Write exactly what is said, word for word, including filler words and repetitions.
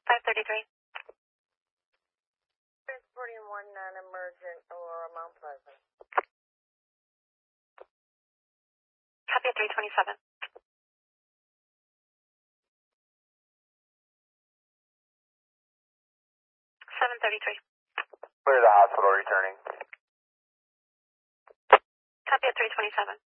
five thirty-three. Transporting one non-emergent or Mount Pleasant. Copy at three twenty-seven. seven thirty-three. Clear the hospital returning. Copy at three twenty-seven.